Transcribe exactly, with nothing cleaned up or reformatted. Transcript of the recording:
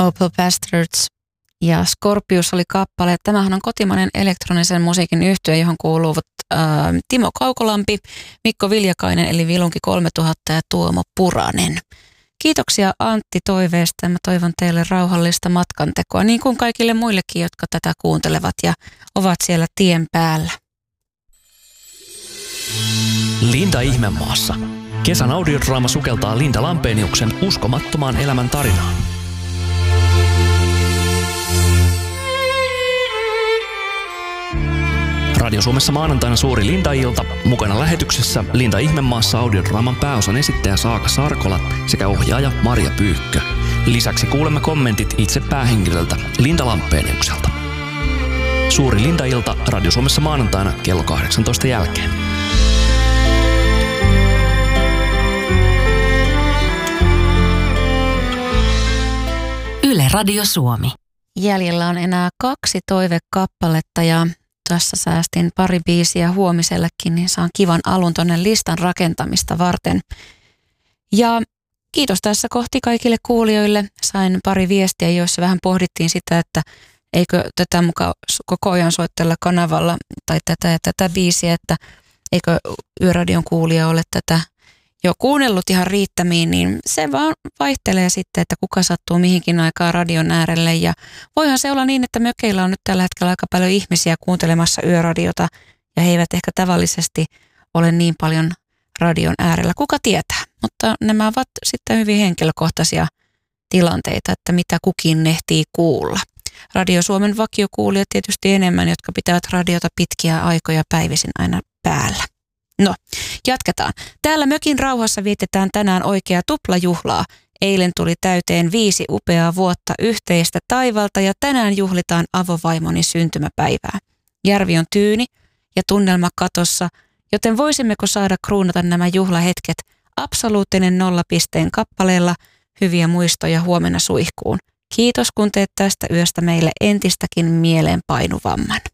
Opal Bastards ja Scorpius oli kappale. Tämähän on kotimainen elektronisen musiikin yhtye, johon kuuluvat äh, Timo Kaukolampi, Mikko Viljakainen eli Vilunki kolmetuhatta ja Tuomo Puranen. Kiitoksia Antti toiveesta ja mä toivon teille rauhallista matkantekoa, niin kuin kaikille muillekin, jotka tätä kuuntelevat ja ovat siellä tien päällä. Linda Ihmemaassa. Kesän audiodraama sukeltaa Linda Lampeniuksen uskomattomaan elämän tarinaan. Radio Suomessa maanantaina suuri Linda-ilta. Mukana lähetyksessä Linda Ihmemaassa audiodraaman pääosan esittäjä Saaka Sarkola sekä ohjaaja Marja Pyykkö. Lisäksi kuulemme kommentit itse päähenkilöltä Linda Lampeniukselta. Suuri Linda-ilta Radio Suomessa maanantaina kello kahdeksantoista jälkeen. Yle Radio Suomi. Jäljellä on enää kaksi toivekappaletta ja tässä säästin pari biisiä huomisellekin, niin saan kivan alun tonne listan rakentamista varten. Ja kiitos tässä kohti kaikille kuulijoille. Sain pari viestiä, joissa vähän pohdittiin sitä, että eikö tätä mukaan koko ajan soitella kanavalla tai tätä ja tätä biisiä, että eikö Yöradion kuulija ole tätä jo kuunnellut ihan riittämiin, niin se vaan vaihtelee sitten, että kuka sattuu mihinkin aikaan radion äärelle. Ja voihan se olla niin, että mökeillä on nyt tällä hetkellä aika paljon ihmisiä kuuntelemassa yöradiota ja he eivät ehkä tavallisesti ole niin paljon radion äärellä. Kuka tietää? Mutta nämä ovat sitten hyvin henkilökohtaisia tilanteita, että mitä kukin nehtii kuulla. Radio Suomen vakiokuulijat tietysti enemmän, jotka pitävät radiota pitkiä aikoja päivisin aina päällä. No, jatketaan. Täällä mökin rauhassa vietetään tänään oikeaa tuplajuhlaa. Eilen tuli täyteen viisi upeaa vuotta yhteistä taivalta ja tänään juhlitaan avovaimoni syntymäpäivää. Järvi on tyyni ja tunnelma katossa, joten voisimmeko saada kruunata nämä juhlahetket absoluuttinen nollapisteen kappaleella hyviä muistoja huomenna suihkuun. Kiitos kun teet tästä yöstä meille entistäkin mieleenpainuvamman.